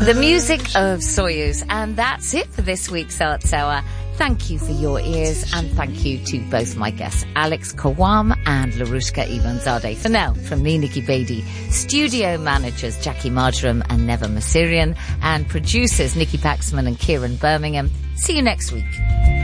The music of Soyuz, and that's it for this week's Arts Hour. Thank you for your ears, and thank you to both my guests, Alex Kawam and Larushka Ivanzadeh. For now, from me, Nikki Beattie, studio managers Jackie Marjoram and Neva Masirian, and producers Nikki Paxman and Kieran Birmingham. See you next week.